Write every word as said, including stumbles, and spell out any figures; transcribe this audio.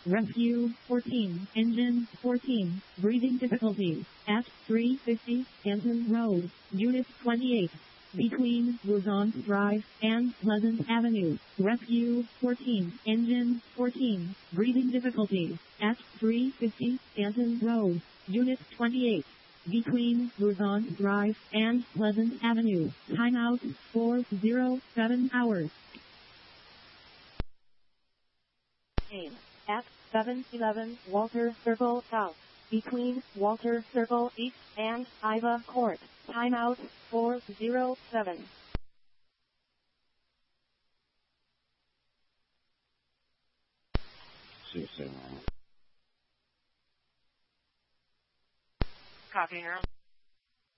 Rescue fourteen, engine fourteen, breathing difficulties, at three fifty, Stanton Road, Unit twenty-eight. Between Luzon Drive and Pleasant Avenue. Rescue fourteen, engine fourteen, breathing difficulties, at three fifty, Stanton Road, Unit twenty-eight. Between Luzon Drive and Pleasant Avenue. Timeout four oh seven hours. Aim at seven eleven Walter Circle South. Between Walter Circle East and Iva Court. Timeout four oh seven. Copy, Harold.